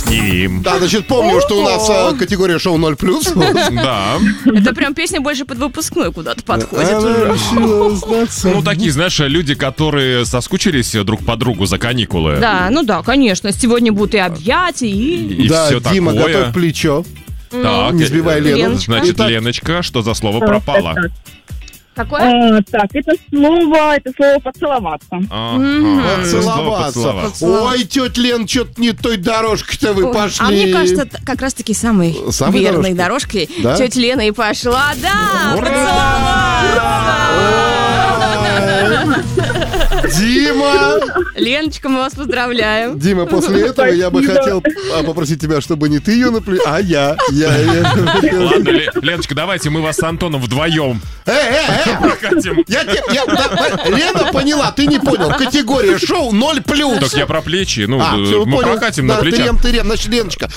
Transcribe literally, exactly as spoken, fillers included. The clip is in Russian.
Дим. Да, значит, помню, что у нас а, категория шоу ноль плюс. Да. Это прям песня больше под выпускной куда-то подходит Она уже. решила сдаться. Ну, такие, знаешь, люди, которые соскучились друг по другу за каникулы. Да, ну да, конечно. Сегодня будут и объятия, и... И Да, все Дима, такое. готовь плечо. Так, Не сбивай Лену. Леночка. Значит, Итак. Леночка, что за слово Так, пропало? так, так. Какое? А, так, это слово, это слово поцеловаться. Ага, Поцеловаться. слово Ой, тетя Лен, что-то не той дорожкой-то вы Ой, пошли. А мне кажется, т- как раз-таки самой, Самой верной дорожкой? дорожкой Да? тетя Лена и пошла. Да, Дима! Леночка, мы вас поздравляем. Дима, после этого я бы Спасибо. хотел а, попросить тебя, чтобы не ты ее наплел, а я. я, я. Ладно, Ле- Леночка, давайте мы вас с Антоном вдвоем Э, э, э! прокатим. Я, те- я- да, Лена поняла, ты не понял. Категория шоу ноль плюс. Так я про плечи. Ну, А, э, всё, мы понял. прокатим Да, на плечах. Трем, трем. Значит, Леночка,